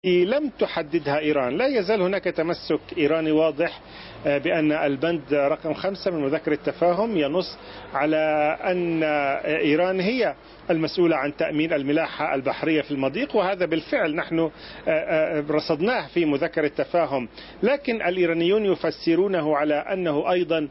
لم تحددها إيران. لا يزال هناك تمسك إيراني واضح بأن البند رقم 5 من مذكرة التفاهم ينص على أن إيران هي المسؤولة عن تأمين الملاحة البحرية في المضيق، وهذا بالفعل نحن رصدناه في مذكرة التفاهم. لكن الإيرانيون يفسرونه على أنه أيضا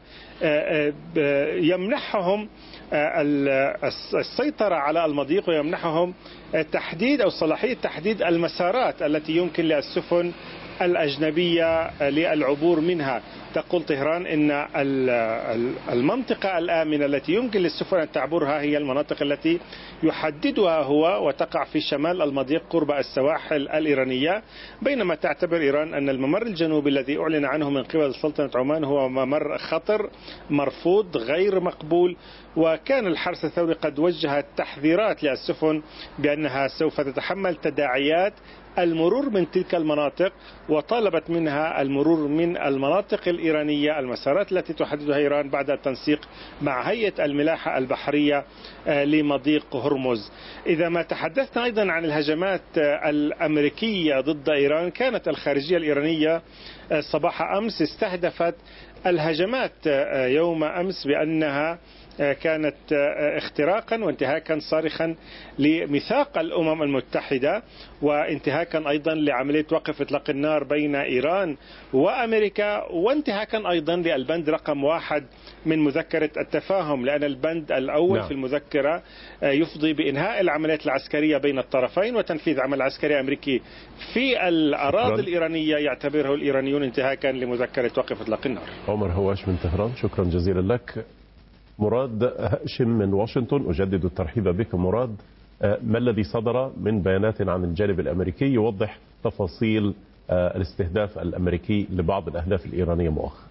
يمنحهم السيطرة على المضيق، ويمنحهم تحديد أو صلاحية تحديد المسارات التي يمكن للسفن الأجنبية للعبور منها. تقول طهران إن المنطقة الآمنة التي يمكن للسفن أن تعبرها هي المناطق التي يحددها هو وتقع في شمال المضيق قرب السواحل الإيرانية، بينما تعتبر إيران أن الممر الجنوبي الذي أعلن عنه من قبل سلطنة عمان هو ممر خطر مرفوض غير مقبول. وكان الحرس الثوري قد وجه تحذيرات للسفن بأنها سوف تتحمل تداعيات المرور من تلك المناطق، وطالبت منها المرور من المناطق الإيرانية، المسارات التي تحددها إيران بعد التنسيق مع هيئة الملاحة البحرية لمضيق هرمز. إذا ما تحدثنا أيضا عن الهجمات الأمريكية ضد إيران، كانت الخارجية الإيرانية صباح أمس استهدفت الهجمات يوم أمس بأنها كانت اختراقا وانتهاكا صارخا لميثاق الأمم المتحدة، وانتهاكا أيضا لعملية وقف إطلاق النار بين إيران وأمريكا، وانتهاكا أيضا للبند رقم 1 من مذكرة التفاهم، لأن البند الأول في المذكرة يفضي بإنهاء العمليات العسكرية بين الطرفين وتنفيذ عمل عسكري أمريكي في الأراضي الإيرانية يعتبره الإيرانيون انتهاكا لمذكرة وقف إطلاق النار. عمر هواش من طهران، شكرا جزيلا لك. مراد هاشم من واشنطن، أجدد الترحيب بك مراد. ما الذي صدر من بيانات عن الجانب الأمريكي يوضح تفاصيل الاستهداف الأمريكي لبعض الأهداف الإيرانية مؤخرا؟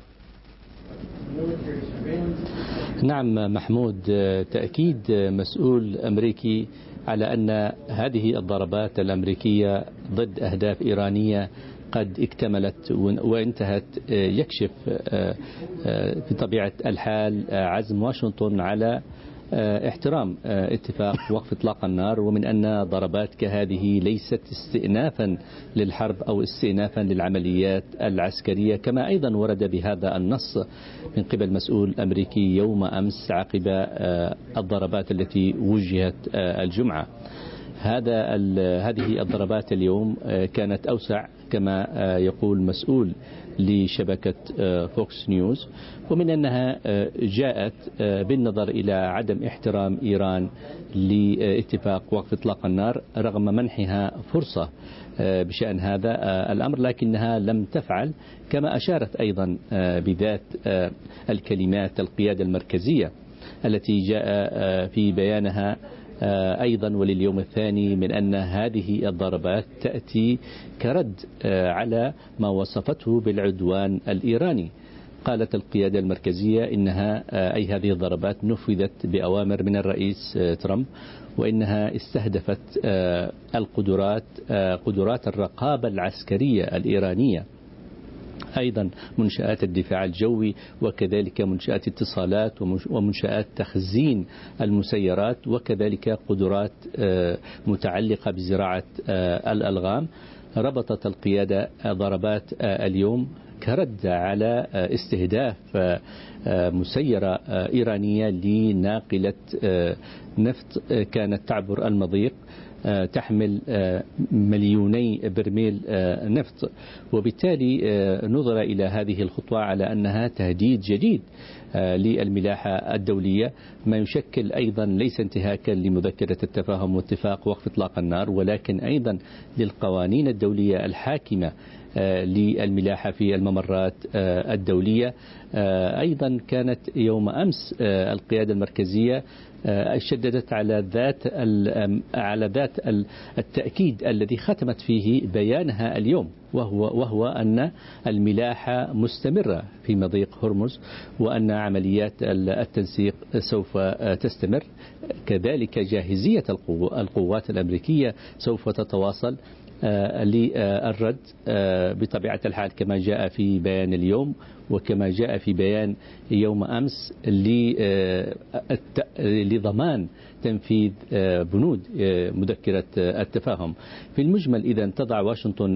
نعم محمود، تأكيد مسؤول أمريكي على أن هذه الضربات الأمريكية ضد أهداف إيرانية قد اكتملت وانتهت يكشف بطبيعة الحال عزم واشنطن على احترام اتفاق وقف إطلاق النار، ومن أن ضربات كهذه ليست استئنافا للحرب أو استئنافا للعمليات العسكرية، كما أيضا ورد بهذا النص من قبل مسؤول أمريكي يوم أمس عقب الضربات التي وجهت الجمعة. هذه الضربات اليوم كانت أوسع كما يقول مسؤول لشبكة فوكس نيوز، ومن أنها جاءت بالنظر إلى عدم احترام إيران لاتفاق وقف إطلاق النار رغم منحها فرصة بشأن هذا الأمر، لكنها لم تفعل، كما أشارت أيضا بذات الكلمات القيادة المركزية التي جاء في بيانها أيضا ولليوم الثاني من أن هذه الضربات تأتي كرد على ما وصفته بالعدوان الإيراني. قالت القيادة المركزية إنها أي هذه الضربات نفذت بأوامر من الرئيس ترامب، وإنها استهدفت قدرات الرقابة العسكرية الإيرانية، أيضا منشآت الدفاع الجوي، وكذلك منشآت اتصالات ومنشآت تخزين المسيرات، وكذلك قدرات متعلقة بزراعة الألغام. ربطت القيادة ضربات اليوم كرد على استهداف مسيرة إيرانية لناقلة نفط كانت تعبر المضيق تحمل مليوني برميل نفط، وبالتالي نظر إلى هذه الخطوة على أنها تهديد جديد للملاحة الدولية، ما يشكل أيضا ليس انتهاكا لمذكرة التفاهم واتفاق وقف إطلاق النار، ولكن أيضا للقوانين الدولية الحاكمة للملاحة في الممرات الدولية. أيضا كانت يوم أمس القيادة المركزية شددت على ذات التأكيد الذي ختمت فيه بيانها اليوم، وهو أن الملاحة مستمرة في مضيق هرمز، وأن عمليات التنسيق سوف تستمر، كذلك جاهزية القوات الأمريكية سوف تتواصل للرد بطبيعة الحال كما جاء في بيان اليوم وكما جاء في بيان يوم أمس لضمان تنفيذ بنود مذكرة التفاهم. في المجمل إذا تضع واشنطن